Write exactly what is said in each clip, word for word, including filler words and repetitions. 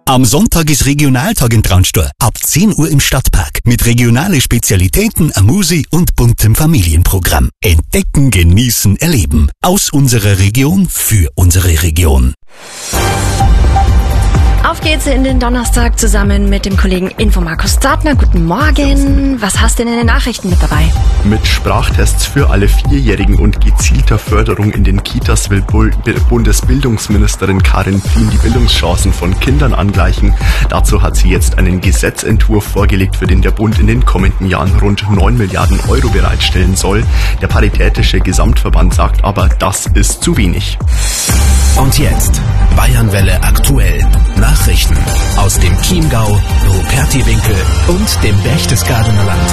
Am Sonntag ist Regionaltag in Traunstein. Ab zehn Uhr im Stadtpark. Mit regionale Spezialitäten, Amusi und buntem Familienprogramm. Entdecken, genießen, erleben. Aus unserer Region für unsere Region. Auf geht's in den Donnerstag zusammen mit dem Kollegen Info Markus Zartner. Guten Morgen. Was hast du denn in den Nachrichten mit dabei? Mit Sprachtests für alle Vierjährigen und gezielter Förderung in den Kitas will Bundesbildungsministerin Karin Prien die Bildungschancen von Kindern angleichen. Dazu hat sie jetzt einen Gesetzentwurf vorgelegt, für den der Bund in den kommenden Jahren rund neun Milliarden Euro bereitstellen soll. Der Paritätische Gesamtverband sagt aber, das ist zu wenig. Und jetzt Bayernwelle aktuell. Nachrichten aus dem Chiemgau, Rupertiwinkel und dem Berchtesgadener Land.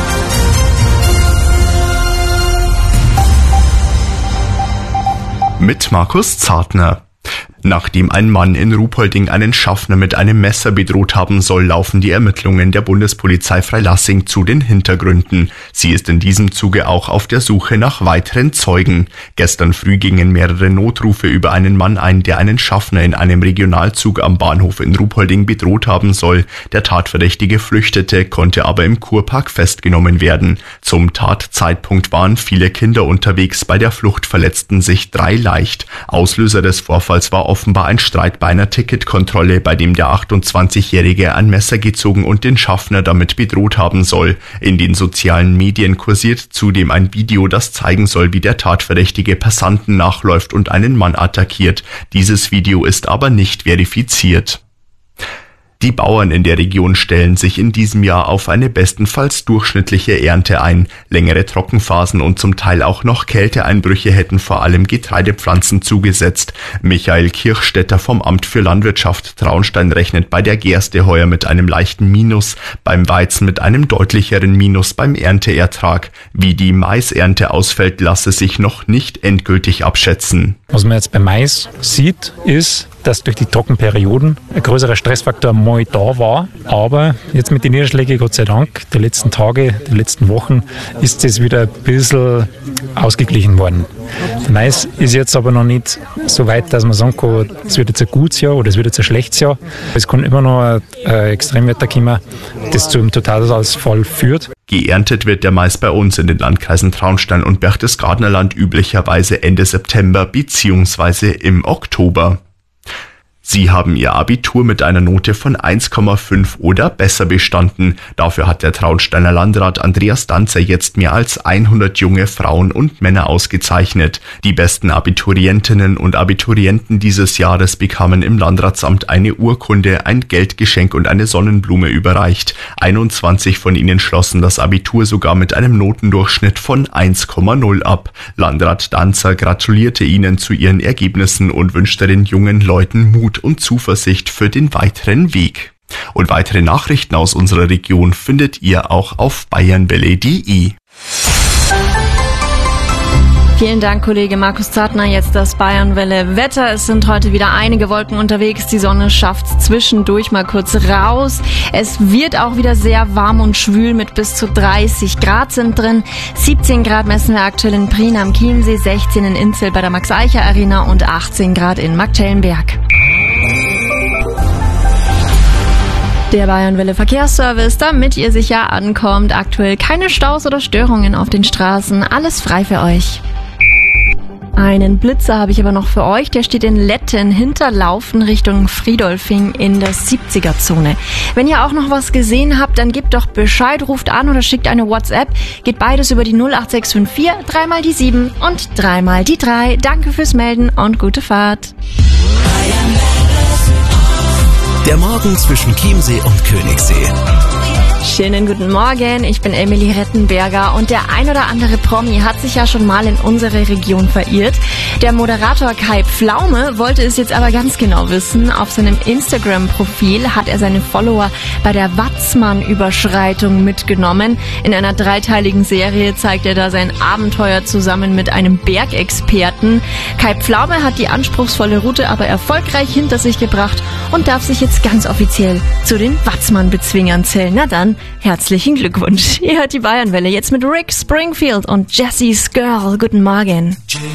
Mit Markus Zartner. Nachdem ein Mann in Ruhpolding einen Schaffner mit einem Messer bedroht haben soll, laufen die Ermittlungen der Bundespolizei Freilassing zu den Hintergründen. Sie ist in diesem Zuge auch auf der Suche nach weiteren Zeugen. Gestern früh gingen mehrere Notrufe über einen Mann ein, der einen Schaffner in einem Regionalzug am Bahnhof in Ruhpolding bedroht haben soll. Der Tatverdächtige flüchtete, konnte aber im Kurpark festgenommen werden. Zum Tatzeitpunkt waren viele Kinder unterwegs, bei der Flucht verletzten sich drei leicht. Auslöser des Vorfalls war offenbar ein Streit bei einer Ticketkontrolle, bei dem der achtundzwanzigjährige ein Messer gezogen und den Schaffner damit bedroht haben soll. In den sozialen Medien kursiert zudem ein Video, das zeigen soll, wie der Tatverdächtige Passanten nachläuft und einen Mann attackiert. Dieses Video ist aber nicht verifiziert. Die Bauern in der Region stellen sich in diesem Jahr auf eine bestenfalls durchschnittliche Ernte ein. Längere Trockenphasen und zum Teil auch noch Kälteeinbrüche hätten vor allem Getreidepflanzen zugesetzt. Michael Kirchstetter vom Amt für Landwirtschaft Traunstein rechnet bei der Gerste heuer mit einem leichten Minus, beim Weizen mit einem deutlicheren Minus beim Ernteertrag. Wie die Maisernte ausfällt, lasse sich noch nicht endgültig abschätzen. Was man jetzt beim Mais sieht, ist, dass durch die Trockenperioden ein größerer Stressfaktor mal da war. Aber jetzt mit den Niederschlägen, Gott sei Dank, der letzten Tage, der letzten Wochen, ist es wieder ein bisschen ausgeglichen worden. Der Mais ist jetzt aber noch nicht so weit, dass man sagen kann, es wird jetzt ein gutes Jahr oder es wird jetzt ein schlechtes Jahr. Es kann immer noch ein, ein Extremwetter kommen, das zum Totalausfall führt. Geerntet wird der Mais bei uns in den Landkreisen Traunstein und Berchtesgadener Land üblicherweise Ende September bzw. im Oktober. Sie haben ihr Abitur mit einer Note von eins Komma fünf oder besser bestanden. Dafür hat der Traunsteiner Landrat Andreas Danzer jetzt mehr als hundert junge Frauen und Männer ausgezeichnet. Die besten Abiturientinnen und Abiturienten dieses Jahres bekamen im Landratsamt eine Urkunde, ein Geldgeschenk und eine Sonnenblume überreicht. einundzwanzig von ihnen schlossen das Abitur sogar mit einem Notendurchschnitt von eins Komma null ab. Landrat Danzer gratulierte ihnen zu ihren Ergebnissen und wünschte den jungen Leuten Mut und Zuversicht für den weiteren Weg. Und weitere Nachrichten aus unserer Region findet ihr auch auf bayernwelle punkt de. Vielen Dank, Kollege Markus Zartner. Jetzt das Bayernwelle Wetter. Es sind heute wieder einige Wolken unterwegs. Die Sonne schafft zwischendurch mal kurz raus. Es wird auch wieder sehr warm und schwül mit bis zu dreißig Grad sind drin. siebzehn Grad messen wir aktuell in Prien am Chiemsee, sechzehn in Inzell bei der Max-Eicher-Arena und achtzehn Grad in Marktschellenberg. Der Bayernwelle Verkehrsservice, damit ihr sicher ankommt. Aktuell keine Staus oder Störungen auf den Straßen. Alles frei für euch. Einen Blitzer habe ich aber noch für euch. Der steht in Letten hinter Laufen Richtung Friedolfing in der siebziger-Zone. Wenn ihr auch noch was gesehen habt, dann gebt doch Bescheid, ruft an oder schickt eine WhatsApp. Geht beides über die null acht sechs fünf vier, dreimal die sieben und dreimal die drei. Danke fürs Melden und gute Fahrt. Der Morgen zwischen Chiemsee und Königssee. Schönen guten Morgen, ich bin Emily Rettenberger und der ein oder andere Promi hat sich ja schon mal in unsere Region verirrt. Der Moderator Kai Pflaume wollte es jetzt aber ganz genau wissen. Auf seinem Instagram-Profil hat er seine Follower bei der Watzmann-Überschreitung mitgenommen. In einer dreiteiligen Serie zeigt er da sein Abenteuer zusammen mit einem Bergexperten. Kai Pflaume hat die anspruchsvolle Route aber erfolgreich hinter sich gebracht und darf sich jetzt ganz offiziell zu den Watzmann-Bezwingern zählen. Na dann, herzlichen Glückwunsch. Ihr hört die Bayernwelle jetzt mit Rick Springfield und Jessie's Girl. Guten Morgen.